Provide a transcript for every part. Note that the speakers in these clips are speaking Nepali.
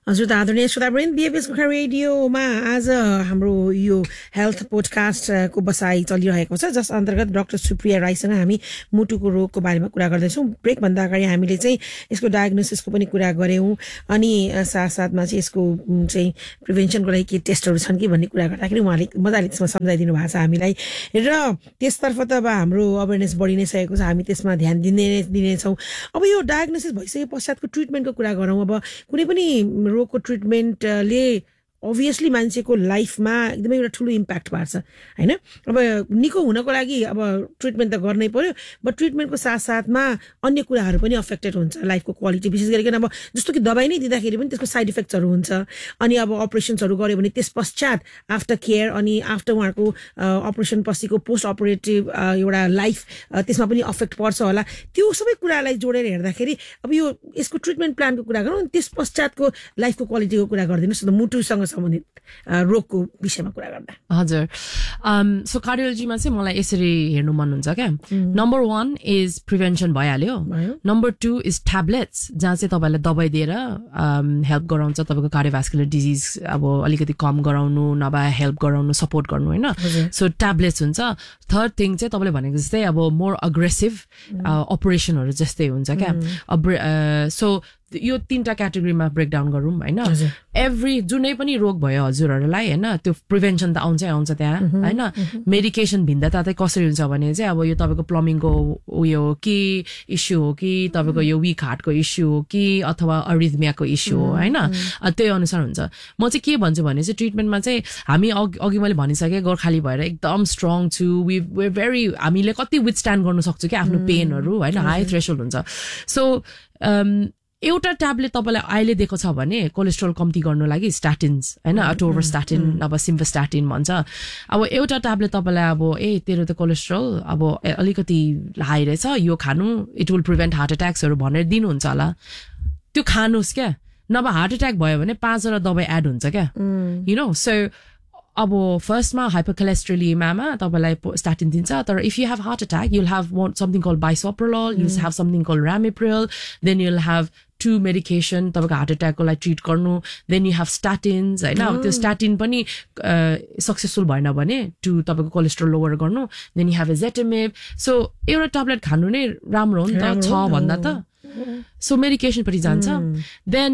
हजुर आदरणीय श्रोतावृन्द बीएफएस गोर्खा रेडियोमा आज हाम्रो यो हेल्थ पोडकास्टको बसाइ चलिरहेको छ जस अन्तर्गत डाक्टर सुप्रिया राईसँग हामी मुटुको रोगको बारेमा कुरा गर्दैछौँ। ब्रेक भन्दा अगाडि हामीले चाहिँ यसको डायग्नोसिसको पनि कुरा गर्यौँ अनि साथसाथमा चाहिँ यसको चाहिँ प्रिभेन्सनको लागि के टेस्टहरू छन् कि भन्ने कुरा गर्दाखेरि उहाँले मजाले त्यसमा सम्झाइदिनु भएको छ हामीलाई र त्यसतर्फ त अब हाम्रो अवेरनेस बढी नै सकेको छ, हामी त्यसमा ध्यान दिनेछौँ। अब यो डायग्नोसिस भइसके पश्चातको ट्रिटमेन्टको कुरा गरौँ। अब कुनै पनि रोगको ट्रिटमेन्टले अभियसली मान्छेको लाइफमा एकदमै एउटा ठुलो इम्प्याक्ट पार्छ हैन। अब निको हुनको लागि अब ट्रिटमेन्ट त गर्नै पर्यो, बट ट्रिटमेन्टको साथसाथमा अन्य कुराहरू पनि अफेक्टेड हुन्छ लाइफको क्वालिटी। विशेष गरिकन अब जस्तो कि दबाई नै दिँदाखेरि पनि त्यसको साइड इफेक्ट्सहरू हुन्छ अनि अब अपरेसन्सहरू गर्यो भने त्यस पश्चात आफ्टर केयर अनि आफ्टर उहाँको अपरेसन पछिको पोस्ट अपरेटिभ एउटा लाइफ त्यसमा पनि अफेक्ट पर्छ होला। त्यो सबै कुरालाई जोडेर हेर्दाखेरि अब यो यसको ट्रिटमेन्ट प्लानको कुरा गरौँ अनि त्यस पश्चातको लाइफको क्वालिटीको कुरा गरिदिनुहोस् न मुटुसँग सम्बन्धित रोगको विषयमा कुरा गर्दा। हजुर सो कार्डियोलोजीमा चाहिँ मलाई यसरी हेर्नु मन हुन्छ क्या। नम्बर 1 इज प्रिभेन्सन भइहाल्यो। नम्बर 2 इज ट्याब्लेट्स जहाँ चाहिँ तपाईँलाई दबाई दिएर हेल्प गराउँछ तपाईँको कार्डियोभास्कुलर डिजिज अब अलिकति कम गराउनु नभए हेल्प गराउनु सपोर्ट गर्नु होइन। सो ट्याब्लेट्स हुन्छ। थर्ड थिङ चाहिँ तपाईँले भनेको जस्तै अब मोर अग्रेसिभ अपरेसनहरू जस्तै हुन्छ क्या। सो यो 3टा क्याटेगोरीमा ब्रेकडाउन गरौँ होइन। एभ्री जुनै पनि रोग भयो हजुरहरूलाई होइन त्यो प्रिभेन्सन त आउँछ त्यहाँ होइन। मेडिकेसन भिन्नता चाहिँ कसरी हुन्छ भने चाहिँ अब यो तपाईँको प्लम्बिङको उयो हो कि इस्यु हो कि तपाईँको यो विक हार्टको इस्यु हो कि अथवा अरिथमियाको इस्यु हो होइन। त्यही अनुसार हुन्छ। म चाहिँ के भन्छु भने चाहिँ ट्रिटमेन्टमा चाहिँ हामी अघि मैले भनिसकेँ गोर्खाली भएर एकदम स्ट्रङ छु। वी भेरी हामीले कति विथस्ट्यान्ड गर्नु सक्छु कि आफ्नो पेनहरू होइन। हाई थ्रेसोल्ड हुन्छ। सो एउटा ट्याब्लेट तपाईँलाई अहिले दिएको छ भने कोलेस्ट्रोल कम्ती गर्नु लागि स्ट्याटिन्स होइन अटोभरस्ट्याटिन अब सिम्भास्ट्याटिन भन्छ। अब एउटा ट्याब्लेट तपाईँलाई अब तेरो त कोलेस्ट्रोल अब अलिकति हाई रहेछ यो खानु इट विल प्रिभेन्ट हार्ट एट्याक्सहरू भनेर दिनुहुन्छ होला। त्यो खानुहोस् क्या। नभए हार्ट एट्याक भयो भने 5वटा दबाई एड हुन्छ क्या यु नो। सो अब फर्स्टमा हाइपरकोलेस्ट्रोलिएमामा तपाईँलाई स्ट्याटिन दिन्छ तर if you have heart attack you'll have something call बाइसोप्रोलोल you'll have something call र्यामिप्रिल then you'll have 2 medication तपाईँको हार्ट एट्याकको लागि ट्रिट गर्नु देन यु हेभ स्ट्याटिन्स होइन। अब त्यो स्ट्याटिन पनि सक्सेसफुल भएन भने तपाईँको कोलेस्ट्रोल लोवर गर्नु देन यु हेभ एजेटेमेब। सो एउटा ट्याब्लेट खानु नै राम्रो हो नि त 6 भन्दा त। सो मेडिकेसनपट्टि जान्छ। देन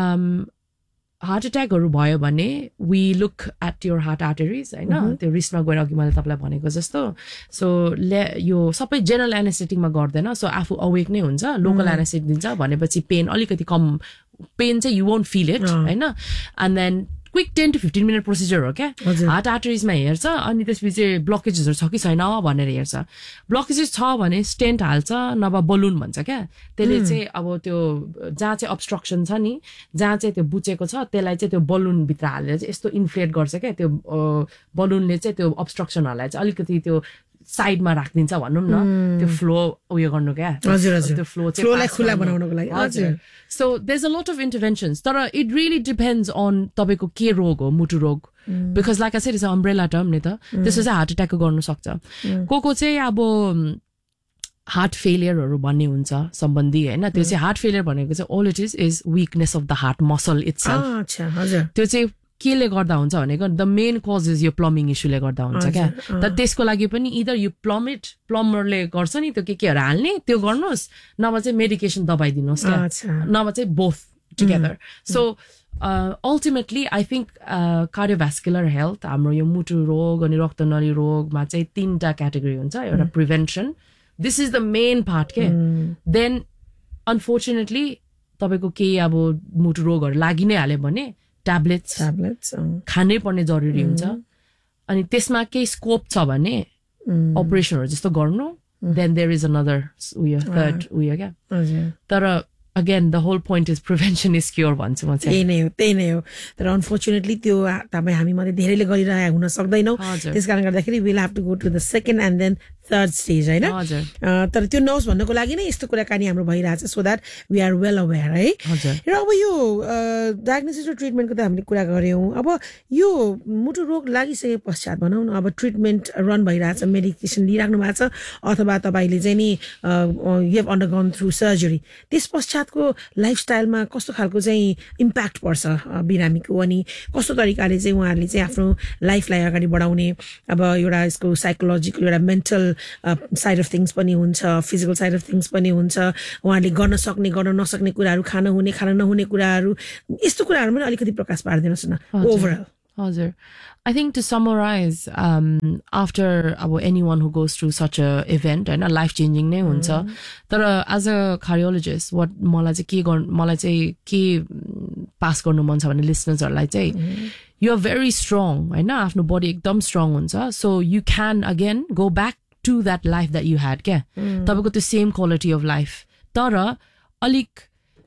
हार्ट एट्याकहरू भयो भने we look at your heart arteries होइन। त्यो रिस्टमा गएर अघि मैले तपाईँलाई भनेको जस्तो। सो यो सबै जेनरल एनेस्थेटिकमा गर्दैन। सो आफू अवेक नै हुन्छ। लोकल एनेस्थेटिक दिन्छ भनेपछि पेन अलिकति कम पेन चाहिँ यु वोन्ट फिल इट होइन। And then quick 10 to 15 minute procedure हो क्या। हार्ट आर्टरिजमा हेर्छ अनि त्यसपछि ब्लकेजेसहरू छ कि छैन भनेर हेर्छ। ब्लकेजेस छ भने स्टेन्ट हाल्छ नभए बलुन भन्छ क्या। त्यसले चाहिँ अब त्यो जहाँ चाहिँ अब्स्ट्रक्सन छ नि जहाँ चाहिँ त्यो बुचेको छ त्यसलाई चाहिँ त्यो बलुनभित्र हालेर चाहिँ यस्तो इन्फ्लेट गर्छ क्या। त्यो बलुनले चाहिँ त्यो अब्स्ट्रक्सनहरूलाई चाहिँ अलिकति त्यो साइडमा राखिदिन्छ भनौँ न त्यो फ्लो उयो गर्नु क्या। त्यो फ्लोलाई खुला बनाउनको लागि। हजुर। So there is a lot of interventions तर इट रियली डिपेन्ड्स अन तपाईँको के रोग हो मुटु रोग because like I said is a umbrella term नि त। त्यसो चाहिँ हार्ट एट्याकको गर्नु सक्छ। को चाहिँ अब हार्ट फेलियरहरू भन्ने हुन्छ सम्बन्धी होइन। त्यो चाहिँ हार्ट फेलियर भनेको चाहिँ all it is weakness of the heart muscle itself. त्यो चाहिँ केले गर्दा हुन्छ भनेको द मेन कज इज यो प्लम्बिङ इस्युले गर्दा हुन्छ क्या। त त्यसको लागि पनि इदर यु प्लम्बरले गर्छ नि त्यो केहरू हाल्ने त्यो गर्नुहोस् नभए चाहिँ मेडिकेसन दबाई दिनुहोस् क्या नभए चाहिँ both together. So ultimately I think cardiovascular health हाम्रो यो मुटु रोग अनि रक्तनली रोगमा चाहिँ 3टा क्याटेगोरी हुन्छ। एउटा prevention this is the main part के। देन अनफोर्चुनेटली तपाईँको केही अब मुटु रोगहरू लागि नै हाल्यो भने ट्याब्लेट्स खानै पर्ने जरुरी हुन्छ। अनि त्यसमा केही स्कोप छ भने अपरेसनहरू जस्तो गर्नु देन देयर इज अनदर उयो थर्ड उयो क्या। तर again the whole point is prevention is cure भन्छु म चाहिँ। त्यही नै हो। तर अनफोर्चुनेटली त्यो तपाईँ हामी मध्ये धेरैले गरिरहेको हुन सक्दैनौँ। त्यस कारणले गर्दाखेरि will have to go to the second and then third stage हैन हजुर तर त्यो नहोस् भन्नको लागि नै यस्तो कुराकानी हाम्रो भइरहेछ so that we are well aware है हजुर र अब यो डायग्नोसिस र ट्रिटमेन्टको त हामीले कुरा गर्यौं अब यो मुटु रोग लागिसके पश्चात भनौं न अब ट्रिटमेन्ट रन भइरहेछ मेडिकेसन लिइराख्नु भएको छ अथवा तपाईले चाहिँ नि यु हेभ अन्डरगोन थ्रु सर्जरी त्यस पश्चातको लाइफस्टाइलमा कस्तो खालको चाहिँ इम्प्याक्ट पर्छ बिरामीको अनि कस्तो तरिकाले चाहिँ उहाँहरूले चाहिँ आफ्नो लाइफलाई अगाडि बढाउने अब एउटा यसको साइकोलोजिकल एउटा मेन्टल साइड अफ थिङ्स पनि हुन्छ फिजिकल साइड अफ थिङ्स पनि हुन्छ उहाँहरूले गर्न सक्ने गर्न नसक्ने कुराहरू खान हुने खान नहुने कुराहरू यस्तो कुराहरू पनि अलिकति प्रकाश पार्दिनुहोस् न ओभरअल हजुर I think to summarize, after anyone who goes through such a event and a life-changing ne huncha, tara as a cardiologist, what मलाई चाहिँ के pass गर्नु मन छ भन्ने listeners-हरुलाई चाहिँ you are very strong, हैन आफ्नो body एकदम strong हुन्छ, so you can again go back to that life that you had के तपाईको त्यो same quality of life. तर अलिक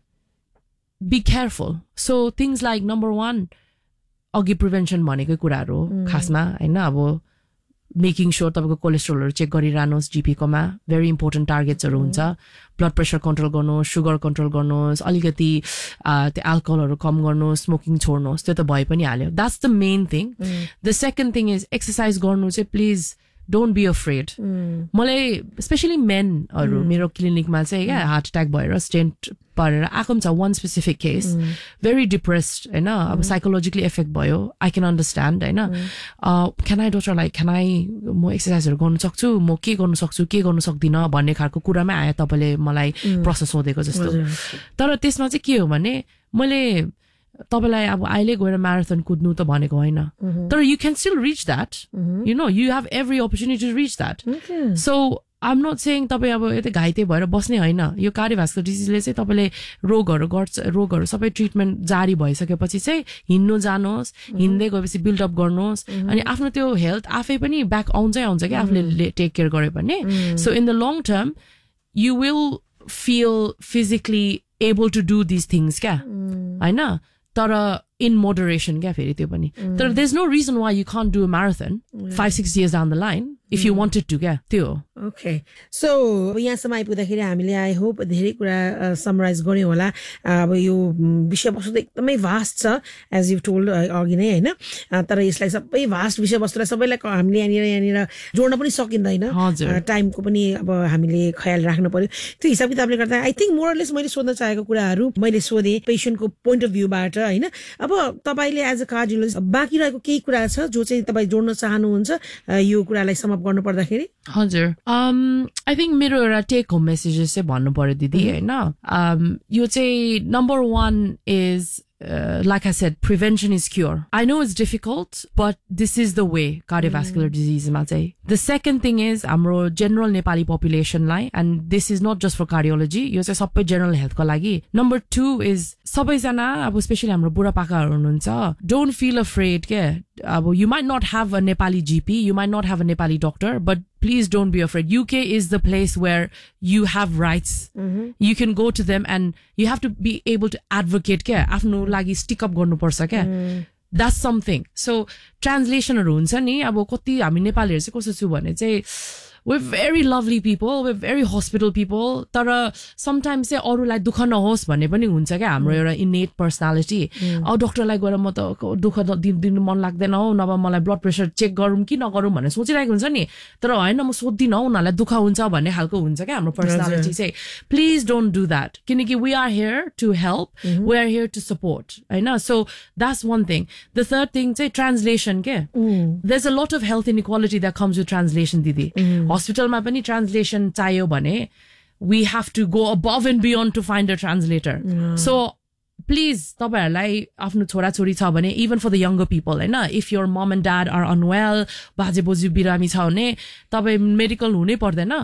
be careful. So things like number 1 अघि प्रिभेन्सन भनेकै कुराहरु हो खासमा हैन अब मेकिङ श्योर तपाईको कोलेस्ट्रोलहरु चेक गरिरानुस् जीपी कोमा भेरी इम्पोर्टेन्ट टार्गेट्सहरु हुन्छ ब्लड प्रेसर कन्ट्रोल गर्नुस् सुगर कन्ट्रोल गर्नुस् अलिकति त्यो अल्कोहलहरु कम गर्नुस् स्मोकिङ छोड्नुस् त्यो त भइ पनि हाल्यो that's the main thing the second thing is exercise गर्नु चाहिँ प्लिज don't be afraid मलाई स्पेशली मेनहरु मेरो क्लिनिकमा चाहिँ क्या हार्ट अट्याक भएर स्टेन्ट परेर आको छ one specific case very depressed हैन अब साइकोलोजिकली इफेक्ट भयो आई क्यान अन्डरस्ट्यान्ड हैन can I doctor like can I म एक्सरसाइजहरु गर्न सक्छु म के गर्न सक्छु के गर्न सक्दिन भन्ने खालको कुरामा आयो तपाईले मलाई प्रश्न सोधेको जस्तो तर त्यसमा चाहिँ के हो भने मैले तपाईलाई अब अहिले गएर म्याराथन कुद्नु त भनेको हैन तर you can still reach that you know you have every opportunity to reach that so I'm not saying तपाई अब यतै घाइते भएर बस्ने हैन यो कार्डियोभास्कुलर डिजिजले चाहिँ तपाईले रोगहरु सबै ट्रिटमेन्ट जारी भइसकेपछि चाहिँ हिन्नु जानुहोस् हिन्दै गएपछि बिल्ड अप गर्नुहोस् अनि आफ्नो त्यो हेल्थ आफै पनि ब्याक आउँछ के आफूले टेक केयर गर्यो भने so in the long term you will feel physically able to do these things क्या हैन तर in moderation क्या फेरि त्यो पनि तर there's no reason why you can't do a marathon 5-6 years down the line if you wanted to क्या त्यो ओके सो यहाँसम्म आइपुग्दाखेरि हामीले आई होप धेरै कुरा समराइज गर्यौं होला अब यो विषयवस्तु त एकदमै भास्ट छ एज यु टोल्ड अघि नै हैन तर यसलाई सबै भास्ट विषयवस्तुलाई सबैलाई हामीले यहाँनिर जोड्न पनि सकिँदैन टाइमको पनि अब हामीले ख्याल राख्नु पर्यो त्यो हिसाब किताबले गर्दा आई थिंक मोरलेस मैले सोध्न चाहेको कुराहरू मैले सोधे पेशेन्टको पोइन्ट अफ भ्यूबाट हैन अब तपाईले एज अ कार्डियोलोजिस्ट बाँकी रहेको केही कुरा छ जो चाहिँ तपाई जोड्न चाहनुहुन्छ यो कुरालाई सम अप गर्नु पर्दाखेरि हजुर I think मेरो एउटा टेक होम मेसेजेस चाहिँ भन्नु पर्यो दिदी हैन यो चाहिँ number 1 is like I said, prevention is cure. I know it's difficult, but this is the way cardiovascular disease ma chai. The second thing is हाम्रो general Nepali population लाई and this is not just for cardiology, यो चाहिँ सबै general health को लागि. Number 2 is सबैजना अब स्पेशली हाम्रो बुढापाकाहरु हुनुहुन्छ don't feel afraid के अब you might not have a Nepali GP, you might not have a Nepali doctor, but please don't be afraid. UK is the place where you have rights. You can go to them and you have to be able to advocate क्या आफ्नो लागि stick up गर्नु पर्छ क्या that's something. So translationहरु हुन्छ नि अब कति हामी नेपालीहरु चाहिँ कस्तो छु भने चाहिँ we're very lovely people, we're very hospitable people, तर sometimes चाहिँ अरूलाई दुख नहोस् भन्ने पनि हुन्छ क्या हाम्रो एउटा innate personality. डाक्टरलाई गएर म त दुख दिनु मन लाग्दैन हो नभए मलाई ब्लड प्रेसर चेक गरौँ कि नगरौँ भनेर सोचिरहेको हुन्छ नि तर हैन म सोध्दिन हौ उनीहरुलाई दुख हुन्छ भन्ने खालको हुन्छ क्या हाम्रो पर्सनालिटी चाहिँ प्लिज डोन्ट डु दैट किनकि we are here to help, we are here to support हैन so that's one thing. The third thing चाहिँ translation के there's a lot of health inequality that comes with translation दिदी हस्पिटलमा पनि ट्रान्सलेसन चाहियो भने we have to go above and beyond to find a translator. So please तपाईहरुलाई आफ्नो छोराछोरी छ भने even for the younger people हैन if your mom and dad are unwell बाजे बोजू बिरामी छ भने तपाई मेडिकल हुनै पर्दैन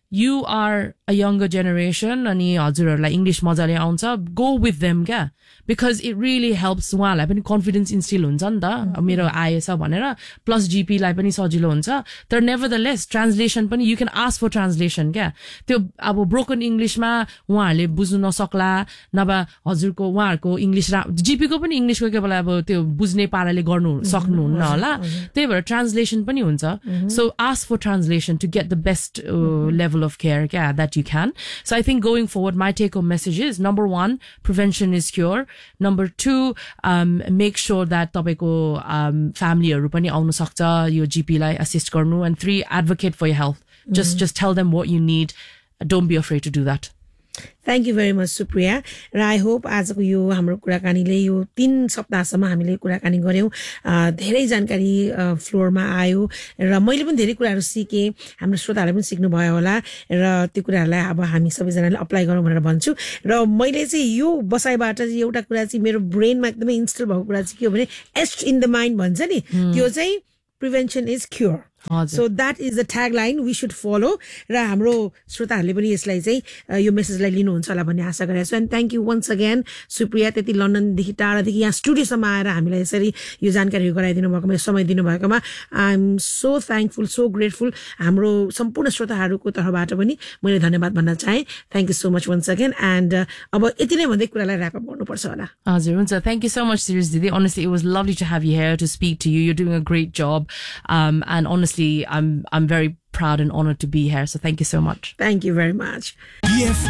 you are a younger generation अनि हजुरहरुलाई इंग्लिश मजाले आउँछ go with them क्या because it really helps उहाँलाई पनि confidence instill हुन्छ नि त मेरो आएछ भनेर plus GP लाई पनि सजिलो हुन्छ तर nevertheless translation पनि you can ask for translation क्या त्यो अब broken English मा उहाँहरुले बुझ्नु नसक्ला नभए हजुरको उहाँहरुको इंग्लिश GP को पनि इंग्लिश को केवल अब त्यो बुझ्ने पाराले गर्नु सक्नुहुन्न होला त्यही भएर translation पनि हुन्छ so ask for translation to get the best level of care that you can. So I think going forward, my take-home message is, number 1, prevention is cure. Number 2, make sure that तपाईको family-हरु पनि आउन सक्छ यो GP लाई assist गर्नु. And 3, advocate for your health. Just tell them what you need. Don't be afraid to do that. Thank you very much, Supriya. र I hope आजको यो हाम्रो कुराकानीले यो 3 सप्ताहसम्म हामीले कुराकानी गर्यौं धेरै जानकारी फ्लोरमा आयो र मैले पनि धेरै कुराहरु सिके हाम्रो श्रोताहरुले पनि सिक्नु भयो होला र त्यो कुराहरुलाई अब हामी सबैजनाले अप्लाई गरौँ भनेर भन्छु र मैले चाहिँ यो बसाइबाट एउटा कुरा चाहिँ मेरो ब्रेनमा एकदमै इन्स्टल भएको कुरा चाहिँ के हो भने etched in the mind भन्छ नि त्यो चाहिँ prevention is cure. So that is the tagline we should follow र हाम्रो श्रोताहरुले पनि यसलाई चाहिँ यो मेसेजलाई लिनुहुन्छ होला भन्ने आशा गरेछु and thank you once again Supriya त्यति लन्डन देखि टाढा देखि यहाँ स्टुडियोसम्म आएर हामीलाई यसरी यो जानकारी गराइदिनु भएकोमा समय दिनु भएकोमा I am so thankful so grateful हाम्रो सम्पूर्ण श्रोताहरुको तर्फबाट पनि मैले धन्यवाद भन्न चाहे thank you so much once again and अब यति नै भन्दै कुरालाई र्याप अप गर्नुपर्छ होला हजुर हुन्छ thank you so much Sirius Didi honestly it was lovely to have you here to speak to you you're doing a great job and honestly I'm very proud and honored to be here so thank you so much thank you very much